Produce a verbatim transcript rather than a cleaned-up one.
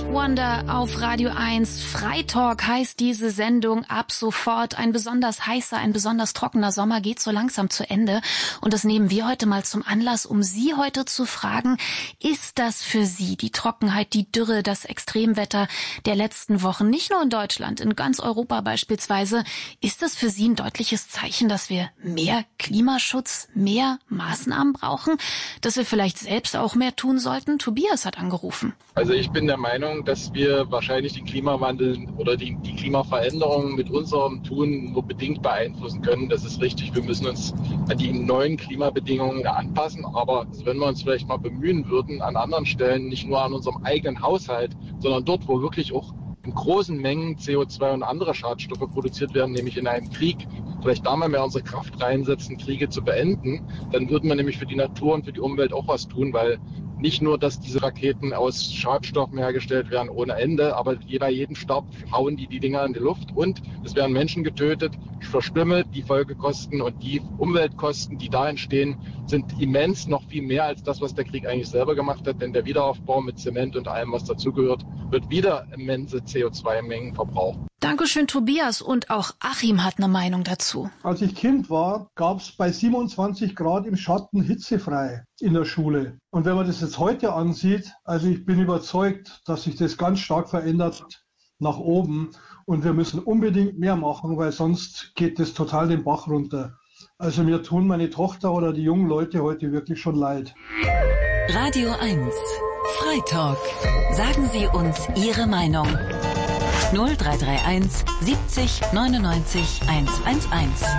Wonder auf Radio eins. Freitalk heißt diese Sendung ab sofort. Ein besonders heißer, ein besonders trockener Sommer geht so langsam zu Ende. Und das nehmen wir heute mal zum Anlass, um Sie heute zu fragen, ist das für Sie, die Trockenheit, die Dürre, das Extremwetter der letzten Wochen, nicht nur in Deutschland, in ganz Europa beispielsweise, ist das für Sie ein deutliches Zeichen, dass wir mehr Klimaschutz, mehr Maßnahmen brauchen, dass wir vielleicht selbst auch mehr tun sollten? Tobias hat angerufen. Also ich bin der Meinung, dass wir wahrscheinlich den Klimawandel oder die, die Klimaveränderung mit unserem Tun nur bedingt beeinflussen können. Das ist richtig. Wir müssen uns an die neuen Klimabedingungen anpassen. Aber wenn wir uns vielleicht mal bemühen würden, an anderen Stellen, nicht nur an unserem eigenen Haushalt, sondern dort, wo wirklich auch in großen Mengen C O zwei und andere Schadstoffe produziert werden, nämlich in einem Krieg, vielleicht da mal mehr unsere Kraft reinsetzen, Kriege zu beenden, dann würden wir nämlich für die Natur und für die Umwelt auch was tun, weil nicht nur, dass diese Raketen aus Schadstoffen hergestellt werden ohne Ende, aber bei jedem Start hauen die die Dinger in die Luft und es werden Menschen getötet, Verstümmelt, die Folgekosten und die Umweltkosten, die da entstehen, sind immens, noch viel mehr als das, was der Krieg eigentlich selber gemacht hat, denn der Wiederaufbau mit Zement und allem, was dazugehört, wird wieder immense C O zwei Mengen verbraucht. Dankeschön, Tobias. Und auch Achim hat eine Meinung dazu. Als ich Kind war, gab es bei siebenundzwanzig Grad im Schatten hitzefrei in der Schule. Und wenn man das jetzt heute ansieht, also ich bin überzeugt, dass sich das ganz stark verändert nach oben. Und wir müssen unbedingt mehr machen, weil sonst geht das total den Bach runter. Also mir tun meine Tochter oder die jungen Leute heute wirklich schon leid. Radio eins, Freitalk. Sagen Sie uns Ihre Meinung. null drei drei eins siebzig neunundneunzig hundertzehn.